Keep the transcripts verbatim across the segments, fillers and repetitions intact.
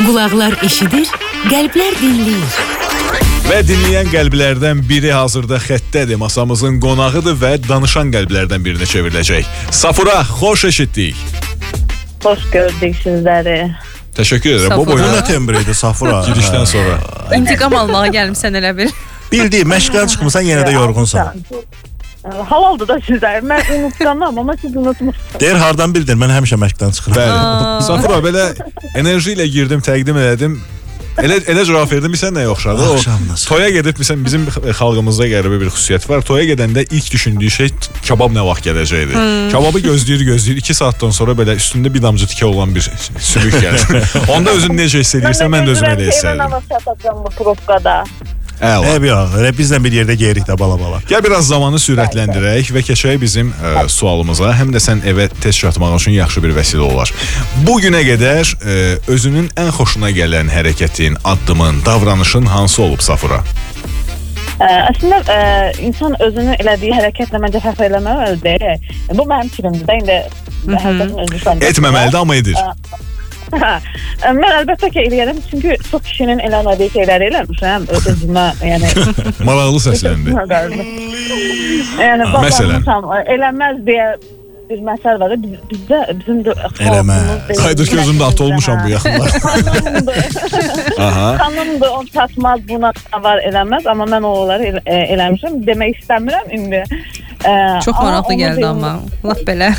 Qulaqlar eşidir, qəlblər dinləyir. Və dinləyən qəlblərdən biri hazırda xəttədir. Masamızın qonağıdır və danışan qəlblərdən birinə çevriləcək. Safura, xoş eşitdik. Xoş gördük sizləri. Təşəkkür edirəm. Bu boyuna tembriydi Safura. Girişdən sonra. İntiqam almağa gəlmişsən elə bir. Bildiğin məşqdən çıxmısan, yenə də yorğunsan. Halaldır da sizlər. Mən unutqanam, amma siz unutmuşsunuz. Deyir, hardan bildin? Mən həmişə məşqdən çıxıram. Bəli. Safura, belə enerji ilə girdim, təqdim elədim. Elə, elə cavab verdim, bilsən nəyə oxşadı? O, toya gedib, bilsən, bizim xalqımızda qəribə bir xüsusiyyət var. Toya gedəndə ilk düşündüyü şey kabab nə vaxt gələcəkdir. Hmm. Kababı gözləyir, gözləyir. iki saatdan sonra belə üstündə bir damcı tikə olan bir sümük gəlir. Onda özün necə hiss edirsən, mən də özüm elə hiss edirəm. Mən də çatacağım bu probkada. Əla. Əbi ya, bizlə bir yerdə geyirik də bala-bala. Gəl biraz zamanı sürətləndirək və keçək bizim ə, sualımıza. Həm də sən evə tez çatmaq üçün yaxşı bir vəsilə olar. Bu günə qədər ə, özünün ən xoşuna gələn hərəkətin, addımın, davranışın hansı olub Safura? Ə, əslində ə, insan özünü elədiyi hərəkətlə məncə fəxr eləməməlidir. Bu mənim fikrimdir də, indi hərəkətin özü səndə. Etməməlidir, amma edir. Ə, Hə, mən əlbəttə ki eləyərəm, çünki çox kişinin eləmədiyi şeyləri eləmişəm öz-özümə, yəni maraqlı səsləndi. Yəni məsələn, eləməz deyə bir məsəl var. Biz, bizdə bizim də eləməz. Saydır ki, özümdə at olmuşam bu yaxınlar. Kanımdır, o çatmaz, buna var eləməz, amma mən onları el eləmişəm. Demək istəmirəm indi. Çox maraqlı gəldi amma. Laf belə.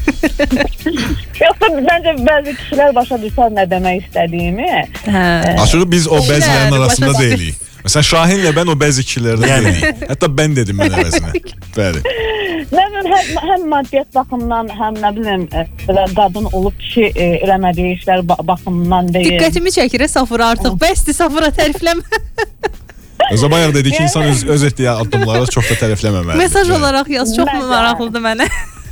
Yoxsa bəncə bəzi kişilər başa düşər nə demək istədiyimi. Açığı biz o bəzilərin arasında deyilik. Məsələn, Şahinlə mən o bəzi kişilərdən deyilik. Hətta mən dedim mən əvəzinə. Bəli. Həm, həm maddiyyat baxımından, həm nə bilim, qadın olub kişi eləmədiyi işlər baxımından deyil. Diqqətimi çəkir Safura artıq. Bəsdir Safura, tərifləmə. Özə bayaq dedi ki, insan öz, öz etdiyi addımları çox da tərifləməməlidir. Mesaj olaraq yaz, çox mu maraqlıdır mənə?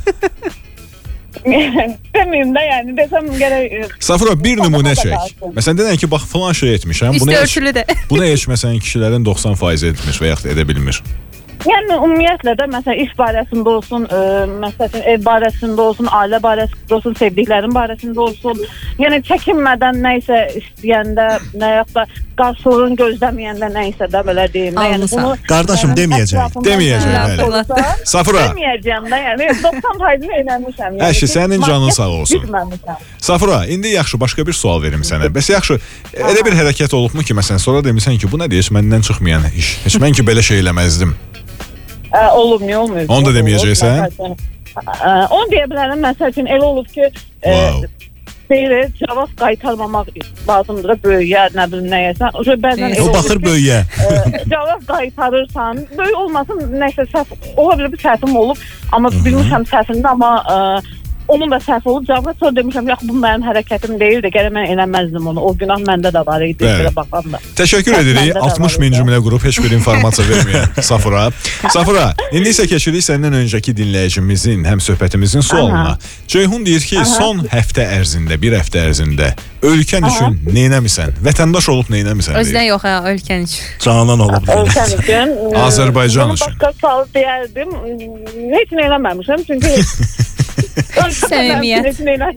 Deməyim də, yəni desəm gərək. Safura, bir nümunə çək. Məsələn, denən ki, bax filan şey etmişəm. İsti örtülü də. Bunu heç məsələn kişilərin doxsan faiz etmiş və yaxud edə bilmir. Yəni ümumiyyətlə də məsələn iş barəsində olsun, ə, məsələn ev barəsində olsun, ailə barəsində olsun, sevdiklərin barəsində olsun. Yəni çəkinmədən nə isə istəyəndə, nə yaxud da qarşılığını gözləməyəndə nə isə də belə deyim. Yəni bunu qardaşım deməyəcək. Deməyəcək, bəli. Safura. Deməyəcəm də, yəni doxsan faizini eləmişəm. Yəni, Əşi, sənin canın sağ olsun. Safura, indi yaxşı başqa bir sual verim sənə. Bəs yaxşı, elə bir hərəkət olubmu ki, məsələn, sonra demirsən ki, bu nə deyir, məndən çıxmayan iş. Heç mən ki belə şey eləməzdim. Ə, olub, niyə olmuyor? Onu da deməyəcəksən? Onu deyə bilərəm, məsəl üçün elə olub ki, wow. Belə cavab qaytarmamaq lazımdır böyüyə, nə bilim nəyəsən. O, o baxır böyüyə. Cavab qaytarırsan, böyük olmasın, nəsə səhv, ola bilir bir səhvim olub, amma bilmişəm səhvimdə, amma ə, onun da səhv olub, cavabda sonra demişəm, yaxı bu mənim hərəkətim deyildi, gərək mən eləməzdim onu, o günah məndə də var idi, belə baxanda. Təşəkkür edirik, altmış min cümlə qrup heç bir informasiya verməyən Safura. Safura, indi isə keçirik səndən öncəki dinləyicimizin, həm söhbətimizin sualına. Ceyhun deyir ki, son həftə ərzində, bir həftə ərzində ölkən üçün neynəmisən? Vətəndaş olub neynəmisən? Özdən yox, hə, ölkən üçün. Canan olub. Ölkən üçün. Azərbaycan üçün. Başqa sual deyərdim, heç neynəməmişəm, çünki səmimiyyət.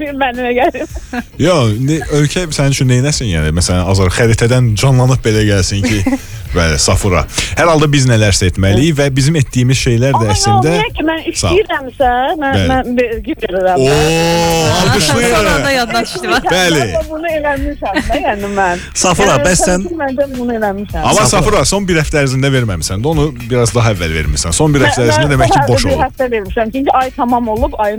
Yox, ölkə sənin üçün neynəsin yəni? Məsələn, Azər xəritədən canlanıb belə gəlsin ki, bəli, Safura. Hər halda biz nələrsə etməliyik və bizim etdiyimiz şeylər də əslində... Amma yox, ki, mən işləyirəmsə, mən vergi verirəm. Ooo, alqışlayır. Sonunda yaddan düşdü. Bəli. Bunu eləmişəm də, yəni mən. Safura, bəs sən... Məncə bunu eləmişəm. Amma Safura, son bir həftə ərzində verməmisən də, onu biraz daha əvvəl vermişsən. Son bir həftə ərzində demək ki, boş olub. Bir həftə vermişəm, çünki ay tamam olub, ayın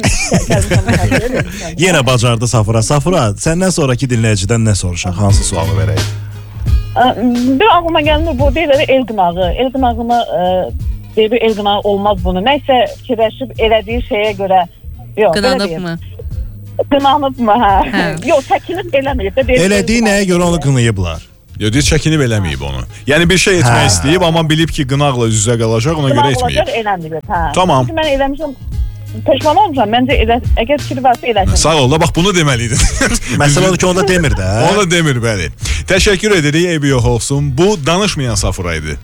yenə bacardı Safura. Safura, səndən sonraki dinləyicidən nə soruşaq? Hansı sualı verək? Bir ağlıma gəlmir, bu deyil, el qınağı. El qınağına deyil, el qınağı olmaz bunu. Nəysə fikirləşib elədiyi şeyə görə... Qınanıb mı? Qınanıb mı, hə? Yox, çəkinib eləməyib. Elədiyi nəyə görə onu qınayıblar? Yox, deyir, çəkinib eləməyib onu. Yəni bir şey etmək istəyib, amma bilib ki, qınaqla üz-üzə qalacaq, ona görə etməyib. Qınaq olacaq, eləməyib, hə. Tamam. Çünki mən eləmişəm... Peşman olmuşam, məncə elə, əgər fikir varsa eləsin. Sağ ol da, bax bunu deməliydin. Məsələ odur ki, onu da demir də. Onu da demir, bəli. Təşəkkür edirik, eybi yox olsun. Bu danışmayan Safura idi.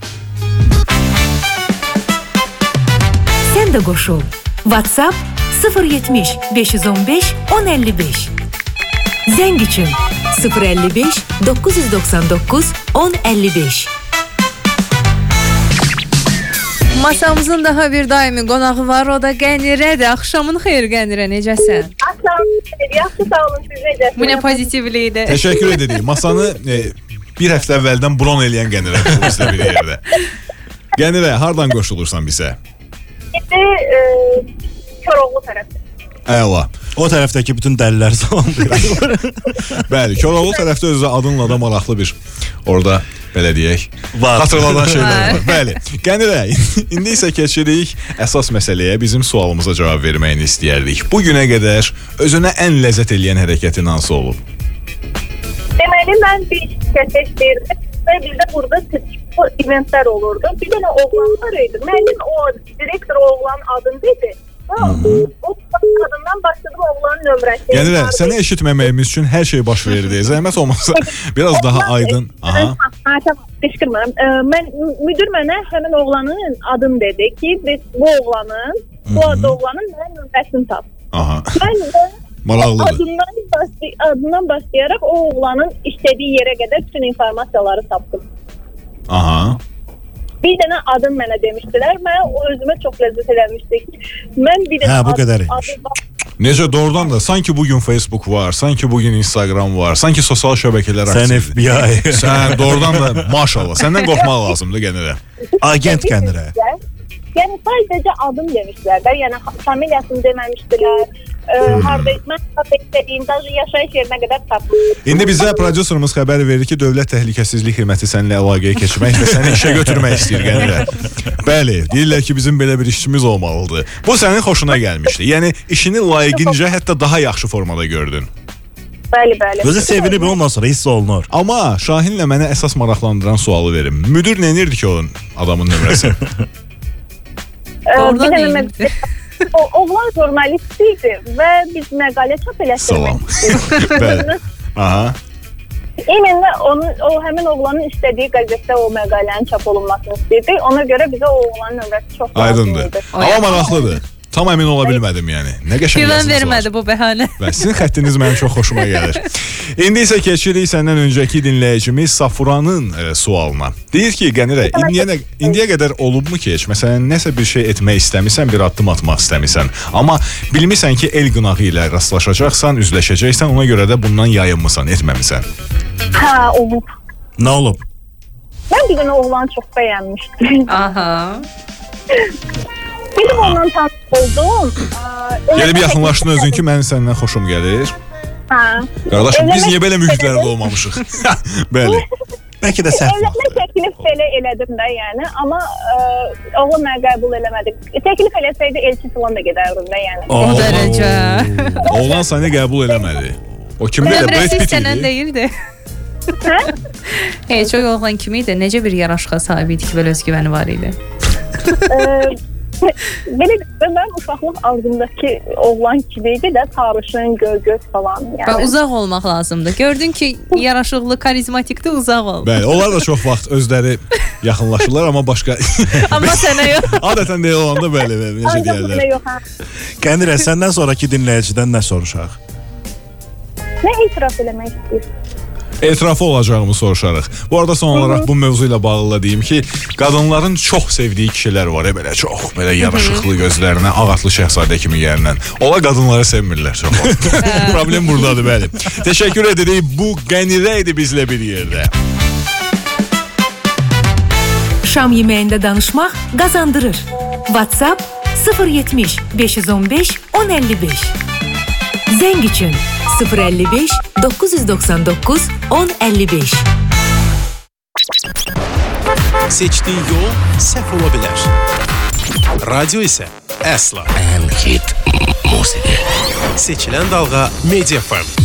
Sən də qoşul. WhatsApp sıfır yetmiş beş yüz on beş on əlli beş. Zəng üçün sıfır əlli beş doqquz yüz doxsan doqquz on əlli beş. Masamızın daha bir daimi qonağı var, o da Qənirədir. Axşamın xeyir Qənirə, necəsən? Axşamın xeyir, yaxşı sağ olun, siz necəsiniz? Bu nə pozitivli idi. Təşəkkür edirik. Masanı e, bir həftə əvvəldən bron eləyən Qənirə bizlə bir yerdə. Qənirə, hardan qoşulursan bizə? İndi e, Koroğlu tərəfdə. Əla. O tərəfdəki bütün dəlilər salamlayır. Bəli, Koroğlu tərəfdə özü adınla da maraqlı bir orada belə deyək, var. Xatırlanan şeylər var. Bəli. Qənirə, indi isə keçirik əsas məsələyə, bizim sualımıza cavab verməyini istəyərdik. Bu günə qədər özünə ən ləzzət eləyən hərəkətin hansı olub? Deməli, mən bir şirkətdə işləyirdim və bizdə burada eventlər olurdu. Bir dənə oğlan var idi. Mənim o direktor oğlan adını dedi. O, o kadından başladı oğlanın nömrəsi. Qənirə, səni eşitməməyimiz üçün hər şey baş verirdi. Zəhmət olmasa biraz daha aydın. Aha. Ha, tamam, qışqırmıram. Mən müdür mənə həmin oğlanın adını dedi ki, biz bu oğlanın, bu adı oğlanın mənə nömrəsini tap. Aha. Mən də maraqlıdır. Adından, başlay adından başlayaraq o oğlanın işlədiyi yerə qədər bütün informasiyaları tapdım. Aha. Bir dənə adım mənə demişdilər. Mən özümə çox ləzzət eləmişdik. Mən bir dənə Hə, bu ad, qədər imiş. adı... Necə doğrudan da sanki bugün Facebook var, sanki bugün Instagram var, sanki sosial şəbəkələr Sən aktivdir. F B I. Sən doğrudan da maşallah. Səndən qorxmaq lazımdır Qənirə. Agent Qənirə. Yəni sadəcə adım demişdilər də. Yəni familiyasını deməmişdilər. Hmm. Harda mən harda istədiyim, daha yaşayış yerinə qədər tapdım. İndi bizə prodüserimiz xəbər verir ki, Dövlət Təhlükəsizlik Xidməti səninlə əlaqəyə keçmək və səni işə götürmək istəyir Qənirə. Bəli, deyirlər ki, bizim belə bir işçimiz olmalıdır. Bu sənin xoşuna gəlmişdi. Yəni işini layiqincə, hətta daha yaxşı formada gördün. Bəli, bəli. Özü sevinib ondan sonra hiss olunur. Amma Şahinlə mənə əsas maraqlandıran sualı verim. Müdür nə edirdi ki onun adamın nömrəsi? Orada neydi? O, oğlan jurnalist idi və biz məqalə çap eləşdirmək istəyirdik. Bəli. Aha. İmində onu, o həmin oğlanın istədiyi qəzetdə o məqalənin çap olunmasını istəyirdi. Ona görə bizə o oğlanın nömrəsi çox aydındır. Amma maraqlıdır. Tam əmin ola bilmədim yəni. Nə qəşəng Güvən yazınız vermədi var. bu bəhanə. Və sizin xəttiniz mənim çox xoşuma gəlir. İndi isə keçirik səndən öncəki dinləyicimiz Safuranın e, sualına. Deyir ki, Qənirə, indiyə, indiyə qədər olubmu ki, heç məsələn nəsə bir şey etmək istəmirsən, bir addım atmaq istəmirsən. Amma bilmirsən ki, el qınağı ilə rastlaşacaqsan, üzləşəcəksən, ona görə də bundan yayınmısan, etməmisən. Hə, olub. Nə olub? Mən bir dənə oğlanı çox bəyənmişdim. Aha. Bizim ondan tanış oldum. Gəlib yaxınlaşdın özün ki, mənim səndən xoşum gəlir. Hə. Qardaşım, biz niyə belə mühitlərdə olmamışıq? Bəli. Bəlkə də səhv var. Evlənmə təklif belə elədim də, yəni. Amma ə, oğlan mənə qəbul eləmədi. Təklif eləsəydi elçi filan da gedərdim də, yəni. O dərəcə. Oğlan səni qəbul eləmədi. O kimdə də? Brad Nömrəsi Pitt istənən idi. deyildi. Hə? Heç o oğlan kimi idi? Necə bir yaraşığa sahib idi ki, belə özgüvəni var idi? Belə mən uşaqlıq arzumdakı oğlan kimi idi də, sarışın, göz-göz falan. Yəni. Bax, uzaq olmaq lazımdır. Gördün ki, yaraşıqlı, karizmatikdir, uzaq ol. Bəli, onlar da çox vaxt özləri yaxınlaşırlar, amma başqa... Amma sənə yox. Adətən deyil olanda bəli, bəli, necə deyərlər. Qənirə, səndən sonraki dinləyicidən nə soruşaq? Nə etiraf eləmək istəyirsən? Etirafı olacağımı soruşarıq. Bu arada son olaraq bu mövzu ilə bağlı deyim ki, qadınların çox sevdiyi kişilər var, e, belə çox, belə yaraşıqlı gözlərinə, ağatlı şəhzadə kimi gələn. Ola qadınları sevmirlər çox. Problem buradadır, bəli. Təşəkkür edirik. Bu Qənirə idi bizlə bir yerdə. Şam yeməyində danışmaq qazandırır. WhatsApp sıfır yetmiş beş yüz on beş on əlli beş. Zəng üçün sıfır əlli beş doqquz yüz doxsan doqquz on əlli beş. Seçdiyin yol səhv ola bilər. Radio isə əsla. Ən hit musiqi. Seçilən dalğa Media F M.